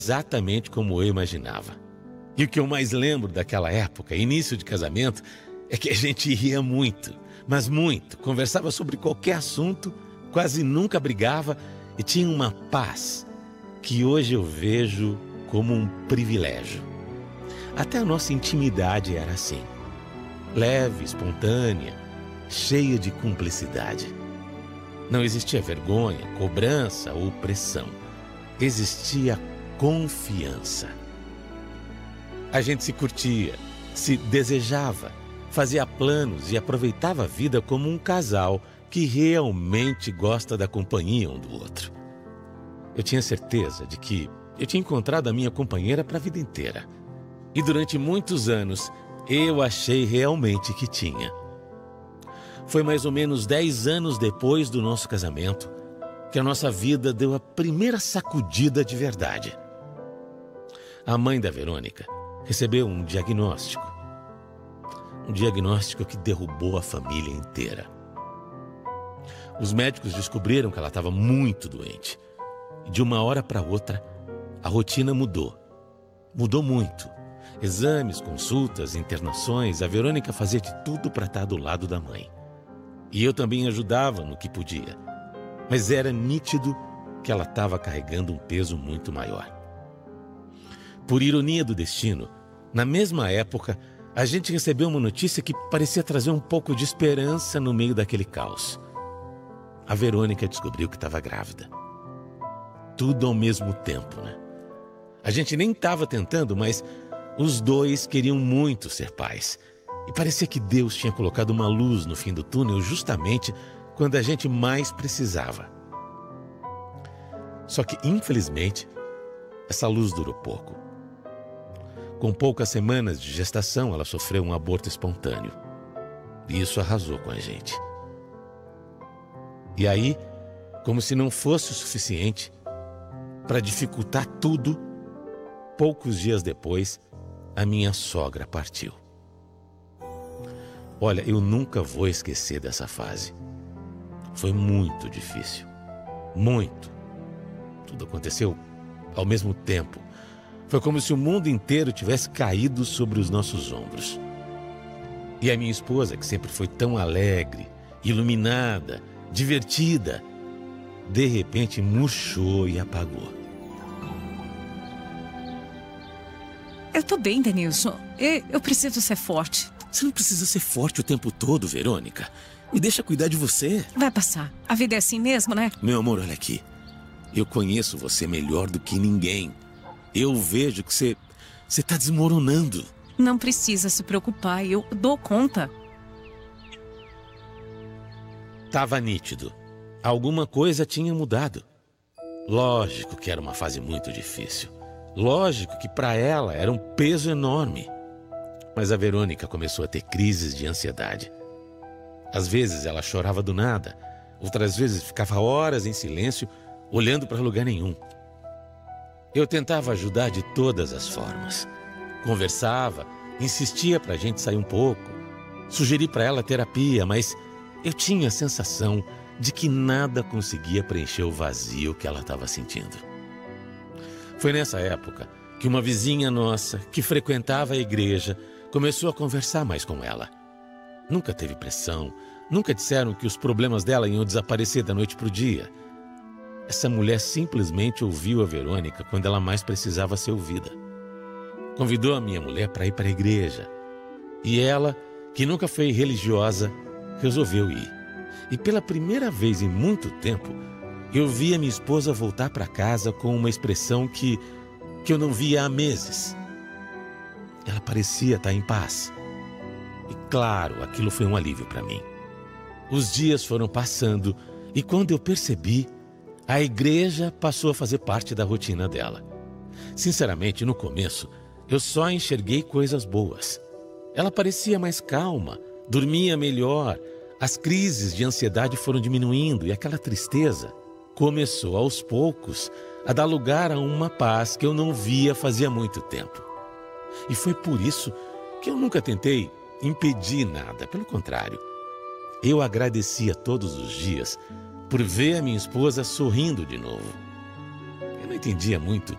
exatamente como eu imaginava. E o que eu mais lembro daquela época, início de casamento, é que a gente ria muito, mas muito. Conversava sobre qualquer assunto, quase nunca brigava e tinha uma paz que hoje eu vejo como um privilégio. Até a nossa intimidade era assim, leve, espontânea, cheia de cumplicidade. Não existia vergonha, cobrança ou pressão. Existia confiança. A gente se curtia, se desejava, fazia planos e aproveitava a vida como um casal que realmente gosta da companhia um do outro. Eu tinha certeza de que eu tinha encontrado a minha companheira para a vida inteira. E durante muitos anos, eu achei realmente que tinha. Foi mais ou menos 10 anos depois do nosso casamento que a nossa vida deu a primeira sacudida de verdade. A mãe da Verônica recebeu um diagnóstico. Um diagnóstico que derrubou a família inteira. Os médicos descobriram que ela estava muito doente. E de uma hora para outra, a rotina mudou. Mudou muito. Exames, consultas, internações, a Verônica fazia de tudo para estar do lado da mãe. E eu também ajudava no que podia. Mas era nítido que ela estava carregando um peso muito maior. Por ironia do destino, na mesma época, a gente recebeu uma notícia que parecia trazer um pouco de esperança no meio daquele caos. A Verônica descobriu que estava grávida. Tudo ao mesmo tempo, né? A gente nem estava tentando, mas os dois queriam muito ser pais. E parecia que Deus tinha colocado uma luz no fim do túnel justamente quando a gente mais precisava. Só que, infelizmente, essa luz durou pouco. Com poucas semanas de gestação, ela sofreu um aborto espontâneo. E isso arrasou com a gente. E aí, como se não fosse o suficiente, para dificultar tudo, poucos dias depois, a minha sogra partiu. Olha, eu nunca vou esquecer dessa fase. Foi muito difícil. Muito. Tudo aconteceu ao mesmo tempo. Foi como se o mundo inteiro tivesse caído sobre os nossos ombros. E a minha esposa, que sempre foi tão alegre, iluminada, divertida, de repente murchou e apagou. Eu tô bem, Denilson. Eu preciso ser forte. Você não precisa ser forte o tempo todo, Verônica. Me deixa cuidar de você. Vai passar. A vida é assim mesmo, né? Meu amor, olha aqui. Eu conheço você melhor do que ninguém. Eu vejo que você tá desmoronando. Não precisa se preocupar, eu dou conta. Tava nítido. Alguma coisa tinha mudado. Lógico que era uma fase muito difícil. Lógico que para ela era um peso enorme. Mas a Verônica começou a ter crises de ansiedade. Às vezes ela chorava do nada. Outras vezes ficava horas em silêncio, olhando para lugar nenhum. Eu tentava ajudar de todas as formas. Conversava, insistia para a gente sair um pouco. Sugeri para ela terapia, mas eu tinha a sensação de que nada conseguia preencher o vazio que ela estava sentindo. Foi nessa época que uma vizinha nossa, que frequentava a igreja, começou a conversar mais com ela. Nunca teve pressão, nunca disseram que os problemas dela iam desaparecer da noite para o dia. Essa mulher simplesmente ouviu a Verônica quando ela mais precisava ser ouvida. Convidou a minha mulher para ir para a igreja. E ela, que nunca foi religiosa, resolveu ir. E pela primeira vez em muito tempo, eu vi a minha esposa voltar para casa com uma expressão que eu não via há meses. Ela parecia estar em paz. E claro, aquilo foi um alívio para mim. Os dias foram passando e quando eu percebi, a igreja passou a fazer parte da rotina dela. Sinceramente, no começo, eu só enxerguei coisas boas. Ela parecia mais calma, dormia melhor, as crises de ansiedade foram diminuindo e aquela tristeza começou aos poucos a dar lugar a uma paz que eu não via fazia muito tempo. E foi por isso que eu nunca tentei impedir nada, pelo contrário. Eu agradecia todos os dias por ver a minha esposa sorrindo de novo. Eu não entendia muito